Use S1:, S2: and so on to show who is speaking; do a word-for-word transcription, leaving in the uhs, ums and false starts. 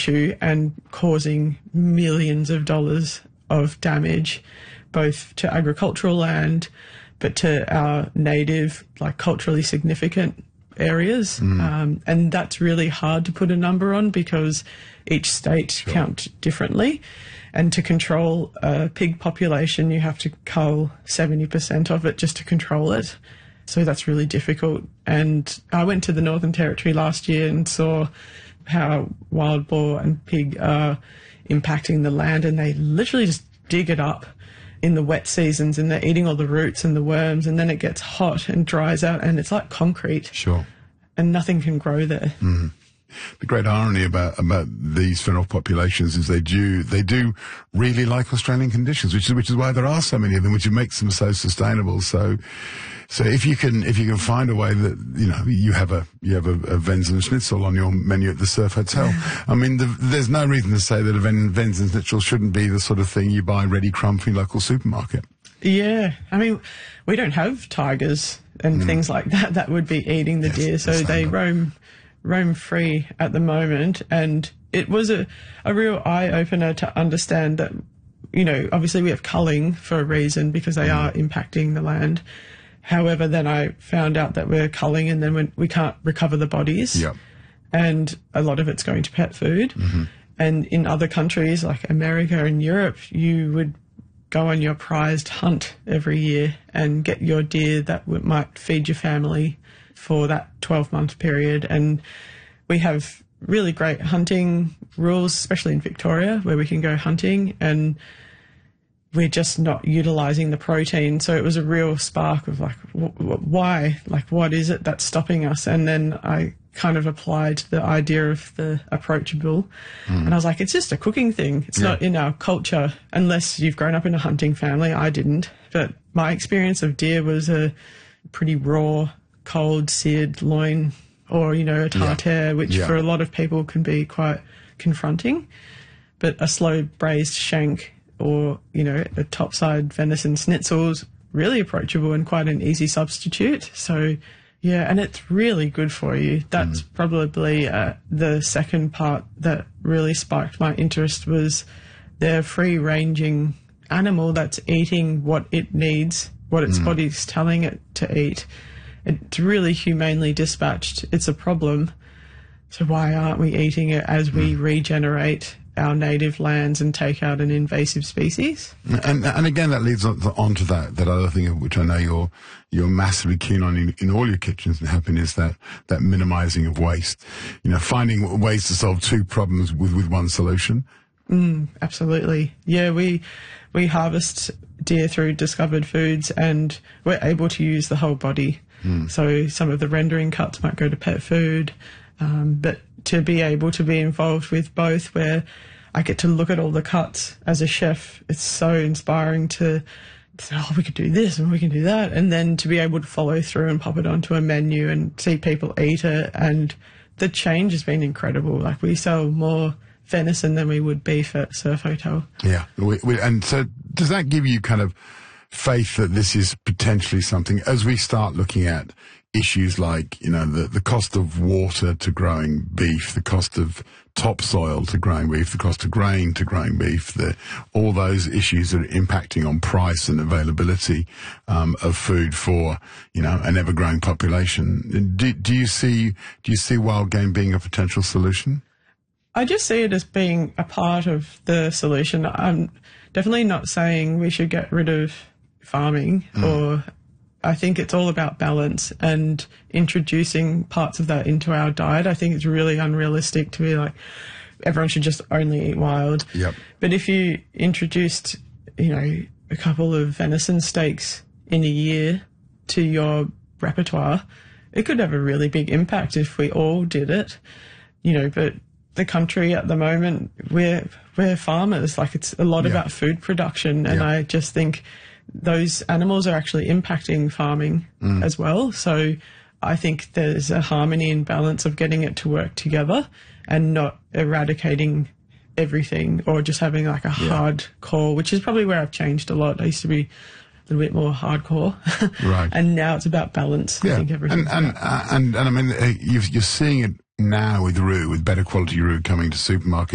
S1: issue and causing millions of dollars of damage, both to agricultural land, but to our native, like culturally significant areas. Mm. Um, and that's really hard to put a number on because each state sure. count differently. And to control a pig population, you have to cull seventy percent of it just to control it. So that's really difficult. And I went to the Northern Territory last year and saw how wild boar and pig are impacting the land, and they literally just dig it up in the wet seasons, and they're eating all the roots and the worms, and then it gets hot and dries out, and it's like concrete.
S2: Sure.
S1: And nothing can grow there.
S2: Mm. The great irony about about these fennel populations is they do they do really like Australian conditions, which is which is why there are so many of them, which makes them so sustainable. So, so if you can if you can find a way that you know you have a you have a, a Vensen schnitzel on your menu at the Surf Hotel, I mean, the, there's no reason to say that a Ven, Vensen schnitzel shouldn't be the sort of thing you buy ready crumb from your local supermarket.
S1: Yeah, I mean, we don't have tigers and mm. things like that that would be eating the yes, deer, so they that. roam. roam free at the moment, and it was a, a real eye-opener to understand that, you know, obviously we have culling for a reason because they mm. are impacting the land. However, then I found out that we're culling and then we, we can't recover the bodies.
S2: Yep.
S1: And a lot of it's going to pet food. Mm-hmm. And in other countries like America and Europe, you would go on your prized hunt every year and get your deer that w- might feed your family for that twelve-month period. And we have really great hunting rules, especially in Victoria, where we can go hunting, and we're just not utilising the protein. So it was a real spark of like, w- w- why? Like, what is it that's stopping us? And then I kind of applied the idea of the approachable. Mm. And I was like, it's just a cooking thing. It's yeah. not in our culture unless you've grown up in a hunting family. I didn't. But my experience of deer was a pretty raw, cold, seared loin, or, you know, a tartare, yeah. which yeah. for a lot of people can be quite confronting. But a slow braised shank or, you know, a topside venison schnitzel's really approachable and quite an easy substitute. So, yeah, and it's really good for you. That's mm. probably uh, the second part that really sparked my interest was the free-ranging animal that's eating what it needs, what its mm. body's telling it to eat. It's really humanely dispatched. It's a problem. So why aren't we eating it as we mm. regenerate our native lands and take out an invasive species?
S2: And and again, that leads on, on to that that other thing, which I know you're you're massively keen on in, in all your kitchens and helping, is that that minimising of waste. You know, finding ways to solve two problems with, with one solution.
S1: Mm, absolutely. Yeah, we we harvest deer through Discovered Foods, and we're able to use the whole body. Mm. So some of the rendering cuts might go to pet food, um, but to be able to be involved with both, where I get to look at all the cuts as a chef, it's so inspiring to say, oh, we could do this and we can do that, and then to be able to follow through and pop it onto a menu and see people eat it. And the change has been incredible. Like, we sell more venison than we would beef at Surf Hotel.
S2: Yeah, we, we, and so does that give you kind of faith that this is potentially something, as we start looking at issues like, you know, the, the cost of water to growing beef, the cost of topsoil to growing beef, the cost of grain to growing beef, the, all those issues that are impacting on price and availability um, of food for, you know, an ever-growing population. Do, do you see do you see wild game being a potential solution?
S1: I just see it as being a part of the solution. I'm definitely not saying we should get rid of farming, mm. or I think it's all about balance and introducing parts of that into our diet. I think it's really unrealistic to be like, everyone should just only eat wild.
S2: Yep.
S1: But if you introduced, you know, a couple of venison steaks in a year to your repertoire, it could have a really big impact if we all did it, you know. But the country at the moment, we're, we're farmers. Like, it's a lot yep. about food production, and yep. I just think those animals are actually impacting farming mm. as well. So I think there's a harmony and balance of getting it to work together and not eradicating everything or just having like a yeah. hard core, which is probably where I've changed a lot. I used to be a little bit more hardcore.
S2: Right.
S1: And now it's about balance.
S2: Yeah.
S1: I think everything's
S2: and, and, uh, and, and I mean, uh, you've, you're seeing it now with roux, with better quality roux coming to supermarkets.